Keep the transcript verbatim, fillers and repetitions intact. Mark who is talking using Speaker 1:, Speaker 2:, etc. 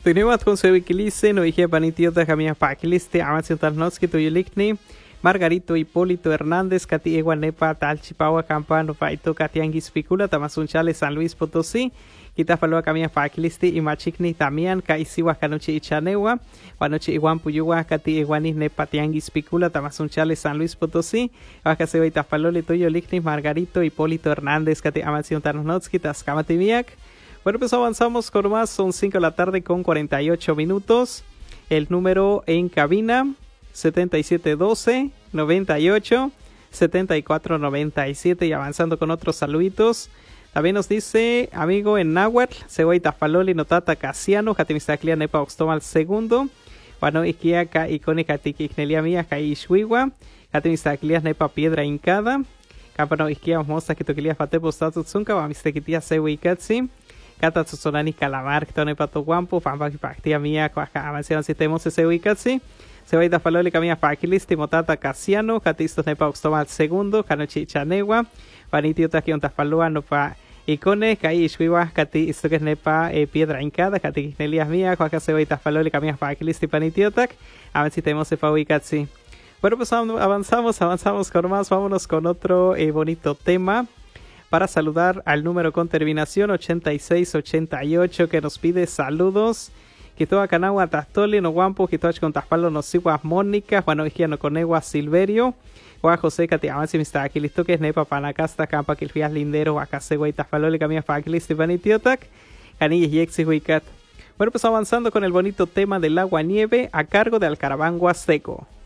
Speaker 1: Tenemos con su vikilise, no dije panitiota jamia pakiliste, avancio tarnoski to yulikni, Margarito Hipólito Hernández, Cati Eguanepa, Talchipahua, Campano, Paito, Catianguis Picula, Tamasunchale, San Luis Potosí, Quitafaloa, Camia Pakilisti, y Machicni, Tamian, Caisiwa, Canochi y Chanewa, Guanochi Iguan Puyuwa, Cati Eguanis, Nepa, Tianguis Picula, Tamasunchale, San Luis Potosí, Bajaseba y Tafalole, Toyo Ligni, Margarito Hipólito Hernández, Cati Amanción Tarnotski, Tascamatimiac. Bueno, pues avanzamos con más, son cinco de la tarde con cuarenta y ocho minutos. El número en cabina, setenta y siete doce, noventa y ocho, setenta y cuatro noventa y siete. Y avanzando con otros saluditos. También nos dice, amigo en náhuatl, Sehuay Tafaloli, Notata Casiano, Jatimistaclia Nepa Oxtomal segundo. Bueno, Iquiaca, Icónica Tiquignelia Mía, Caixhuigua, Jatimistaclia Nepa Piedra Incada. Campano Isquia, Mosta, Quitoquilia Fatepo, Status Zunca, Bamistequitia Sehuay Katsi. Kata Tsusonani Calamar, Tone Pato Guampo, Famba Pactia Mía, Cuaca, Avanciaron Sistemos, Sehuay Katsi. Sehuay Tafaloli, Camia Paquilisti, Motata Casiano, Jatistos Nepa Oxtomal segundo, Canochi Chanewa, Vanitio Taquion Tafalua, Nopa Icone, Kai Ishwiwa, Cati Istoques Nepa, eh, Piedra Incada, Cati Nelias Mía, Cuaca Sehuay Tafaloli, Camia Paquilisti, Panitiotac, Avancitemos, Sehuay Katsi. Bueno, pues avanzamos, avanzamos con más, vámonos con otro eh, bonito tema. Para saludar al número con terminación ochenta y seis ochenta y ocho que nos pide saludos. Quitoa Canagua Tastoli, no Guampo, Quitoach con Taspalo, no Siguas Mónica, Juan Oigia, Conegua Silverio, Juan José Cati Avanci, Mista Aquilisto, que es Nepa Panacasta, Campa Quilfias Lindero, Acasegua y Taspaloli, Camia Paquilisto y Panitiotac, Canillas y Exihuicat. Bueno, pues avanzando con el bonito tema del agua nieve a cargo de Alcaraván Huasteco.